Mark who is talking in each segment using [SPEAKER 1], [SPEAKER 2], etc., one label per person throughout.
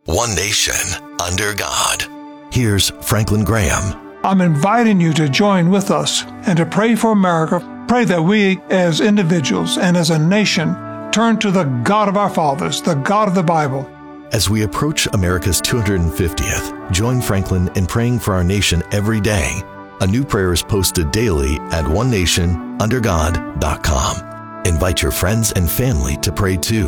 [SPEAKER 1] One nation, under God. Here's Franklin Graham.
[SPEAKER 2] I'm inviting you to join with us and to pray for America. Pray that we as individuals and as a nation turn to the God of our fathers, the God of the Bible.
[SPEAKER 1] As we approach America's 250th, join Franklin in praying for our nation every day. A new prayer is posted daily at onenationundergod.com. Invite your friends and family to pray too.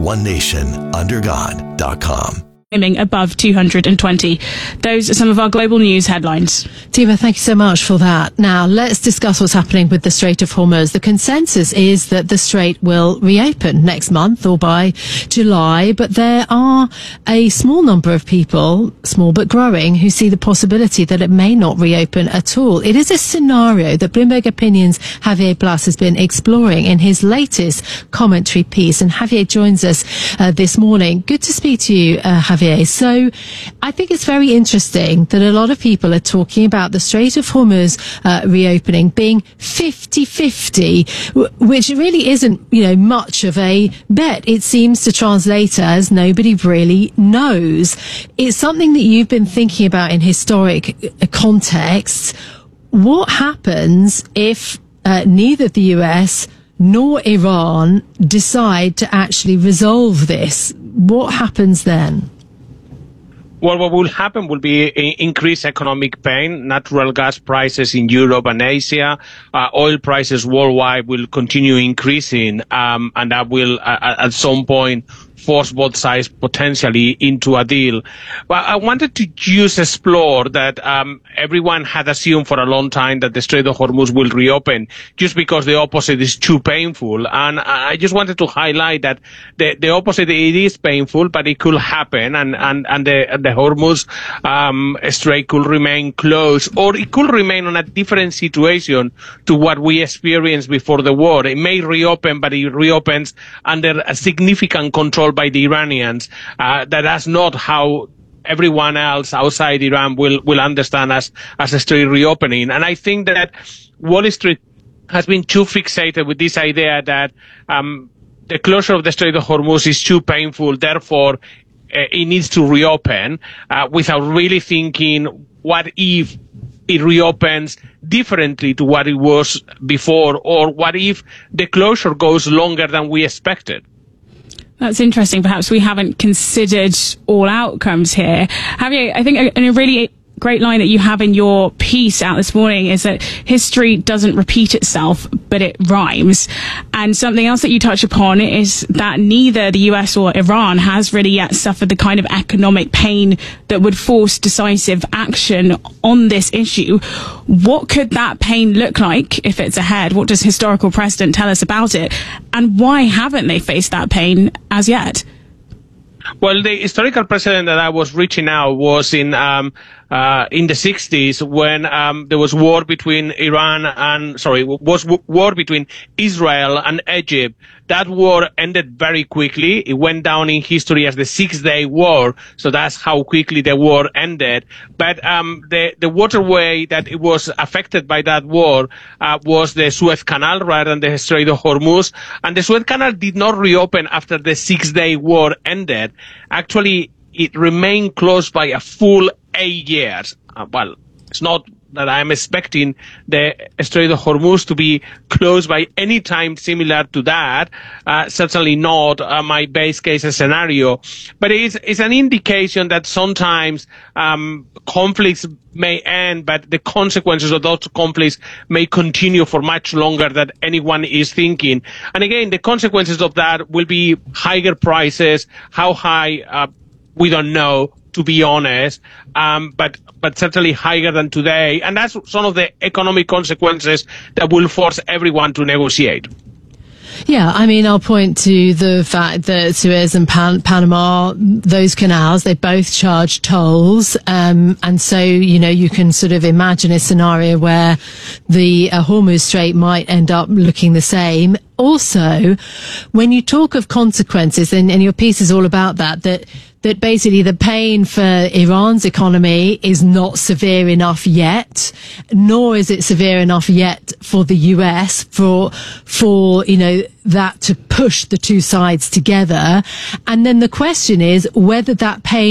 [SPEAKER 1] onenationundergod.com.
[SPEAKER 3] Above 220. Those are some of our global news headlines.
[SPEAKER 4] Tima, thank you so much for that. Now, let's discuss what's happening with the Strait of Hormuz. The consensus is that the strait will reopen next month or by July, but there are a small number of people, small but growing, who see the possibility that it may not reopen at all. It is a scenario that Bloomberg Opinion's Javier Blas has been exploring in his latest commentary piece, and Javier joins us this morning. Good to speak to you, Javier. So I think it's very interesting that a lot of people are talking about the Strait of Hormuz reopening being 50-50, which really isn't, much of a bet. It seems to translate as nobody really knows. It's something that you've been thinking about in historic contexts. What happens if neither the US nor Iran decide to actually resolve this? What happens then?
[SPEAKER 5] Well, what will happen will be increased economic pain. Natural gas prices in Europe and Asia, oil prices worldwide will continue increasing, and that will, at some point, force both sides potentially into a deal. Well, I wanted to explore that everyone had assumed for a long time that the Strait of Hormuz will reopen just because the opposite is too painful. And I just wanted to highlight that the opposite, it is painful, but it could happen, and the Hormuz Strait could remain closed, or it could remain on a different situation to what we experienced before the war. It may reopen, but it reopens under a significant control by the Iranians. That's not how everyone else outside Iran will understand as a strait reopening. And I think that Wall Street has been too fixated with this idea that the closure of the Strait of Hormuz is too painful, therefore it needs to reopen, without really thinking, what if it reopens differently to what it was before, or what if the closure goes longer than we expected?
[SPEAKER 3] That's interesting. Perhaps we haven't considered all outcomes here. Javier, I think a really great line that you have in your piece out this morning is that history doesn't repeat itself, but it rhymes. And something else that you touch upon is that neither the US or Iran has really yet suffered the kind of economic pain that would force decisive action on this issue. What could that pain look like if it's ahead? What does historical precedent tell us about it? And why haven't they faced that pain as yet?
[SPEAKER 5] Well, the historical precedent that I was reaching out was in the 60s, when there was war between war between Israel and Egypt. That war ended very quickly. It went down in history as the 6-Day War, so that's how quickly the war ended. But the waterway that it was affected by that war was the Suez Canal rather than the Strait of Hormuz. And the Suez Canal did not reopen after the 6-Day War ended. Actually, it remained closed by a full 8 years. Well, it's not that I'm expecting the Strait of Hormuz to be closed by any time similar to that. Certainly not my base case scenario. But it's an indication that sometimes conflicts may end, but the consequences of those conflicts may continue for much longer than anyone is thinking. And again, the consequences of that will be higher prices. How high, we don't know, to be honest, but certainly higher than today. And that's some of the economic consequences that will force everyone to negotiate.
[SPEAKER 4] Yeah, I mean, I'll point to the fact that Suez and Panama, those canals, they both charge tolls. And so, you can sort of imagine a scenario where the Hormuz Strait might end up looking the same. Also, when you talk of consequences, and your piece is all about that basically the pain for Iran's economy is not severe enough yet, nor is it severe enough yet for the US for that to push the two sides together. And then the question is whether that pain